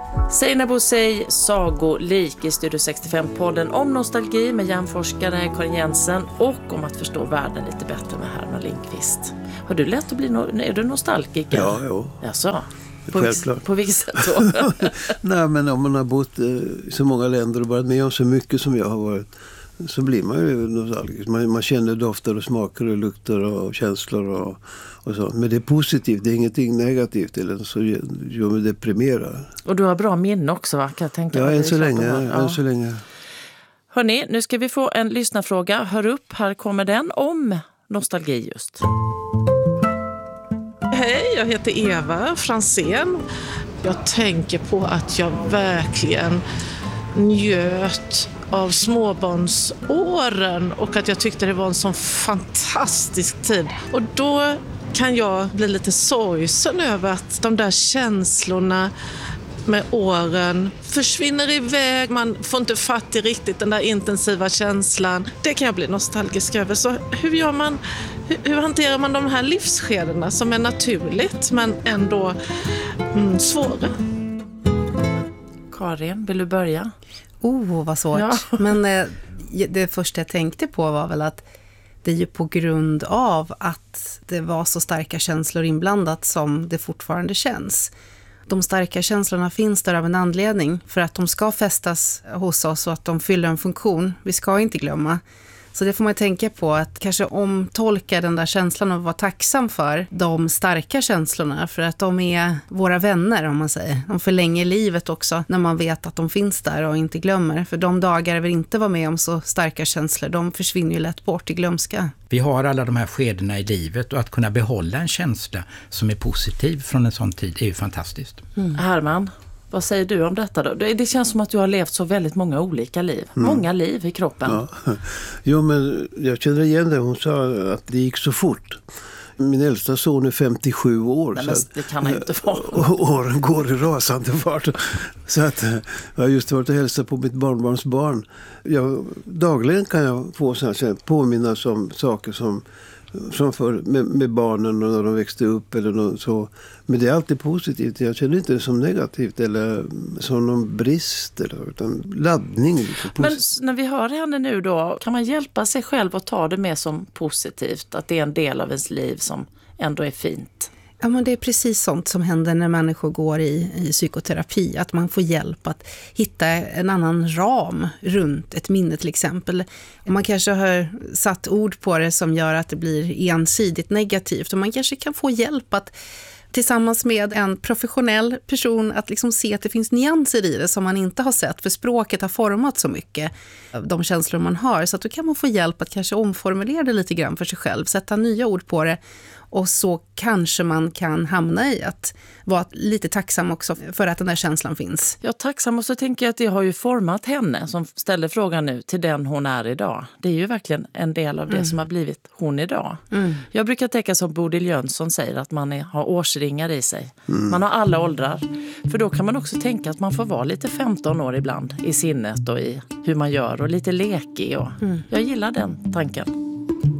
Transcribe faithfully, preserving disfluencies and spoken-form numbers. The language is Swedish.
Seinabo Bouzei, sagolik i Studio sextiofem-podden om nostalgi med hjärnforskare Karin Jensen och om att förstå världen lite bättre med Herman Lindqvist. Har du lätt att bli, no- är du nostalgiker? Ja, jo. Jaså? På, Självklart. På vilket sätt då? Nej, men om man har bott i så många länder och varit med om så mycket som jag har varit, så blir man ju nostalgisk. Man, man känner dofter och smaker och lukter och känslor och, och så. Men det är positivt, det är ingenting negativt eller så gör mig deprimerad. Och du har bra minne också, va? Kan jag tänka Ja, än så länge. Ja. Än så länge. Hörrni, nu ska vi få en lyssnarfråga. Hör upp, här kommer den om nostalgi just. Hej, jag heter Eva Fransén. Jag tänker på att jag verkligen njöt av småbarnsåren och att jag tyckte det var en sån fantastisk tid. Och då kan jag bli lite sorgsen över att de där känslorna med åren försvinner iväg. Man får inte fatt i riktigt den där intensiva känslan. Det kan jag bli nostalgisk över. Så hur gör man, hur, hur hanterar man de här livsskedena som är naturligt men ändå mm, svåra? Karin, vill du börja? Oh, vad svårt. Ja. Men eh, det första jag tänkte på var väl att det är ju på grund av att det var så starka känslor inblandat som det fortfarande känns. De starka känslorna finns där av en anledning för att de ska fästas hos oss och att de fyller en funktion. Vi ska inte glömma. Så det får man tänka på, att kanske omtolka den där känslan och vara tacksam för de starka känslorna, för att de är våra vänner, om man säger. De förlänger livet också när man vet att de finns där och inte glömmer. För de dagar vi inte var med om så starka känslor, de försvinner ju lätt bort i glömska. Vi har alla de här skedena i livet och att kunna behålla en känsla som är positiv från en sån tid är ju fantastiskt. Mm. Herman, vad säger du om detta då? Det känns som att du har levt så väldigt många olika liv. Mm. Många liv i kroppen. Ja. Jo, men jag känner igen det. Hon sa att det gick så fort. Min äldsta son är femtiosju år. Nej, så men att, det kan han inte vara. Åren går i rasande fart. Så att jag har just varit och hälsat på mitt barnbarns barn. Jag, dagligen kan jag få så här, påminnas om saker som som för, med, med barnen och när de växte upp eller något så. Men det är alltid positivt. Jag känner inte det som negativt eller som någon brist eller, utan laddning. Men när vi hör henne nu då, kan man hjälpa sig själv att ta det med som positivt? Att det är en del av ens liv som ändå är fint? Ja, men det är precis sånt som händer när människor går i, i psykoterapi. Att man får hjälp att hitta en annan ram runt ett minne till exempel. Och man kanske har satt ord på det som gör att det blir ensidigt negativt. Och man kanske kan få hjälp att tillsammans med en professionell person att liksom se att det finns nyanser i det som man inte har sett. För språket har format så mycket av de känslor man har. Så att då kan man få hjälp att kanske omformulera det lite grann för sig själv. Sätta nya ord på det. Och så kanske man kan hamna i att vara lite tacksam också för att den där känslan finns. Ja, tacksam, och så tänker jag att det har ju format henne som ställer frågan nu till den hon är idag. Det är ju verkligen en del av det mm. som har blivit hon idag. Mm. Jag brukar tänka som Bodil Jönsson säger, att man är, har årsringar i sig. Mm. Man har alla åldrar. För då kan man också tänka att man får vara lite femton år ibland i sinnet och i hur man gör och lite lekig. Och mm. jag gillar den tanken.